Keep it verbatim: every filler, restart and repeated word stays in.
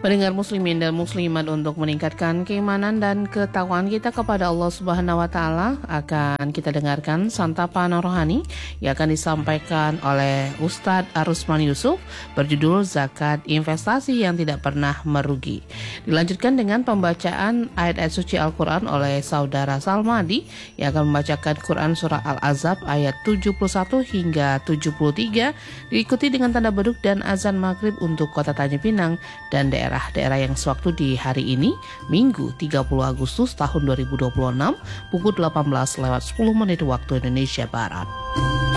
Pendengar muslimin dan muslimat, untuk meningkatkan keimanan dan ketakwaan kita kepada Allah Subhanahu wa taala, akan kita dengarkan santapan rohani yang akan disampaikan oleh Ustadz Arusman Yusuf berjudul Zakat Investasi yang Tidak Pernah Merugi. Dilanjutkan dengan pembacaan ayat-ayat suci Al-Quran oleh Saudara Salmadi yang akan membacakan Quran Surah Al-Ahzab ayat tujuh puluh satu hingga tujuh puluh tiga, diikuti dengan tanda beduk dan azan maghrib untuk kota Tanjung Pinang dan daerah-daerah yang sewaktu di hari ini, Minggu tiga puluh Agustus tahun dua ribu dua puluh enam, pukul delapan belas lewat sepuluh menit waktu Indonesia Barat.